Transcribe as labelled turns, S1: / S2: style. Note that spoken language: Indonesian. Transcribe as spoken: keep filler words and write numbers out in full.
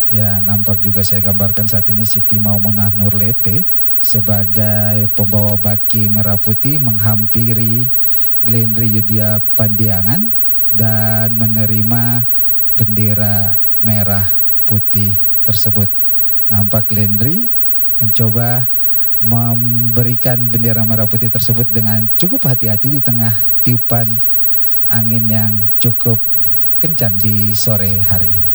S1: Ya, nampak juga saya gambarkan saat ini Siti Maumunah Nurlete sebagai pembawa baki merah putih menghampiri Glendri Yudia Pandiangan dan menerima bendera merah putih tersebut. Nampak Glendri mencoba memberikan bendera merah putih tersebut dengan cukup hati-hati di tengah tiupan angin yang cukup kencang di sore hari ini.